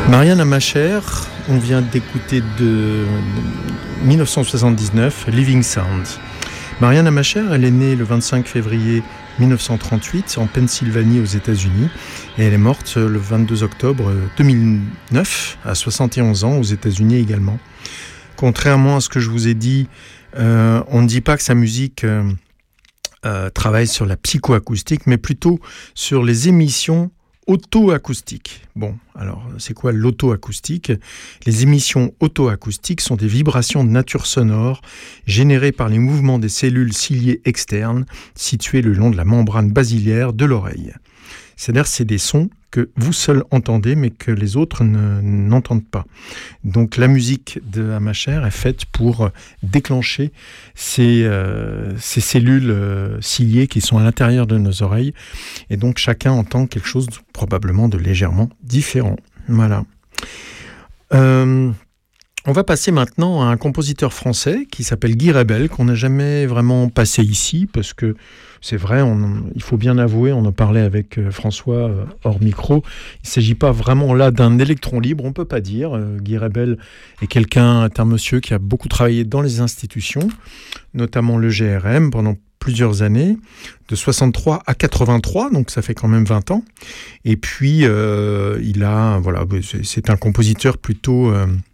Marianne Amacher, on vient d'écouter de 1979, Living Sound. Marianne Amacher, elle est née le 25 février 1938 en Pennsylvanie aux États-Unis et elle est morte le 22 octobre 2009 à 71 ans aux États-Unis également. Contrairement à ce que je vous ai dit, on ne dit pas que sa musique travaille sur la psychoacoustique, mais plutôt sur les émissions auto-acoustique. Bon, alors, c'est quoi l'auto-acoustique ? Les émissions auto-acoustiques sont des vibrations de nature sonore générées par les mouvements des cellules ciliées externes situées le long de la membrane basilaire de l'oreille. C'est-à-dire, c'est des sons que vous seul entendez, mais que les autres n'entendent pas. Donc, la musique de Amacher est faite pour déclencher ces cellules ciliées qui sont à l'intérieur de nos oreilles. Et donc, chacun entend quelque chose probablement de légèrement différent. Voilà. On va passer maintenant à un compositeur français qui s'appelle Guy Rebel, qu'on n'a jamais vraiment passé ici, parce que c'est vrai, il faut bien avouer, on en parlait avec François hors micro, il ne s'agit pas vraiment là d'un électron libre, on ne peut pas dire. Guy Rebel est un monsieur qui a beaucoup travaillé dans les institutions, notamment le GRM pendant plusieurs années, de 63 à 83, donc ça fait quand même 20 ans. Et puis, c'est un compositeur plutôt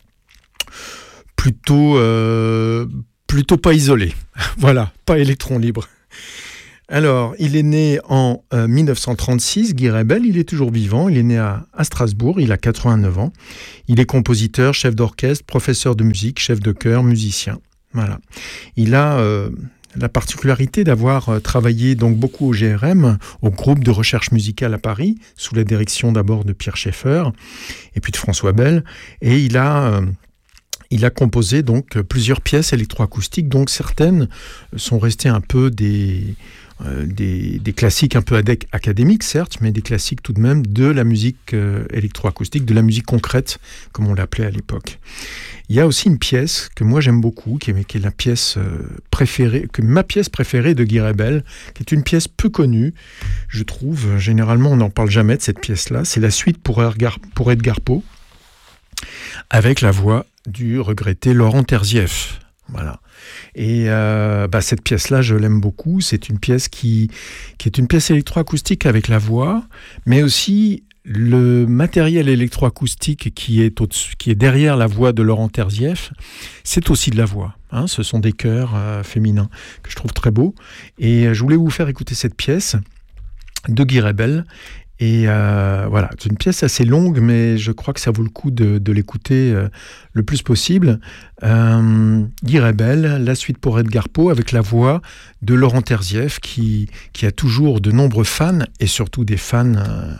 pas isolé. Voilà, pas électron libre. Alors, il est né en 1936, Guy Rebel, il est toujours vivant, il est né à Strasbourg, il a 89 ans. Il est compositeur, chef d'orchestre, professeur de musique, chef de chœur, musicien. Voilà. Il a la particularité d'avoir travaillé donc beaucoup au GRM, au groupe de recherche musicale à Paris, sous la direction d'abord de Pierre Schaeffer et puis de François Bell, et il a composé donc plusieurs pièces électroacoustiques, dont certaines sont restées un peu des classiques un peu académiques, certes, mais des classiques tout de même de la musique électroacoustique, de la musique concrète, comme on l'appelait à l'époque. Il y a aussi une pièce que moi j'aime beaucoup, qui est la pièce préférée, ma pièce préférée de Guy Rebel, qui est une pièce peu connue, je trouve. Généralement, on n'en parle jamais de cette pièce-là. C'est la suite pour Edgar Poe, avec la voix du regretté Laurent Terzieff. Voilà. Et cette pièce-là, je l'aime beaucoup. C'est une pièce qui est une pièce électroacoustique avec la voix, mais aussi le matériel électroacoustique qui est derrière la voix de Laurent Terzieff, c'est aussi de la voix. Hein. Ce sont des chœurs féminins que je trouve très beaux. Et je voulais vous faire écouter cette pièce de Guy Rebel. Et voilà, c'est une pièce assez longue, mais je crois que ça vaut le coup de l'écouter le plus possible. Guy Rebel, la suite pour Edgar Poe, avec la voix de Laurent Terzieff, qui a toujours de nombreux fans, et surtout des fans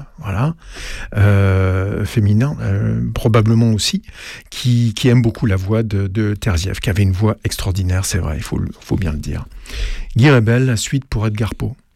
féminins, probablement aussi, qui aiment beaucoup la voix de Terzieff, qui avait une voix extraordinaire, c'est vrai, il faut bien le dire. Guy Rebel, la suite pour Edgar Poe.